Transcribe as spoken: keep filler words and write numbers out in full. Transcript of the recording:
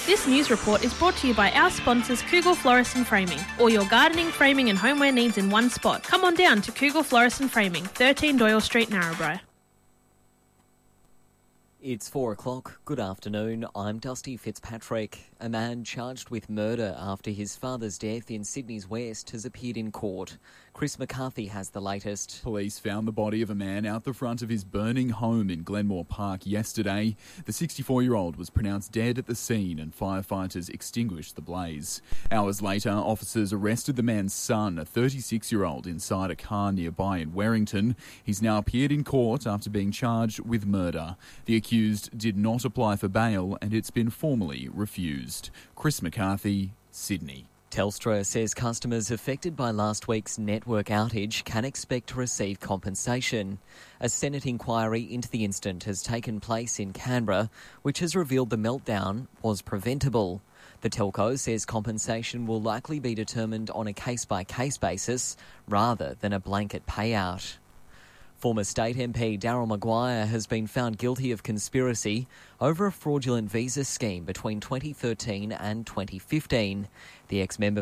This news report is brought to you by our sponsors Kugel Florist and Framing. All your gardening, framing and homeware needs in one spot. Come on down to Kugel Florist and Framing, thirteen Doyle Street, Narrabri. It's four o'clock. Good afternoon. I'm Dusty Fitzpatrick. A man charged with murder after his father's death in Sydney's West has appeared in court. Chris McCarthy has the latest. Police found the body of a man out the front of his burning home in Glenmore Park yesterday. The sixty-four-year-old was pronounced dead at the scene and firefighters extinguished the blaze. Hours later, officers arrested the man's son, a thirty-six-year-old, inside a car nearby in Werrington. He's now appeared in court after being charged with murder. The accused did not apply for bail and it's been formally refused. Chris McCarthy, Sydney. Telstra says customers affected by last week's network outage can expect to receive compensation. A Senate inquiry into the incident has taken place in Canberra, which has revealed the meltdown was preventable. The telco says compensation will likely be determined on a case-by-case basis rather than a blanket payout. Former State M P Daryl Maguire has been found guilty of conspiracy over a fraudulent visa scheme between twenty thirteen and twenty fifteen. The ex-member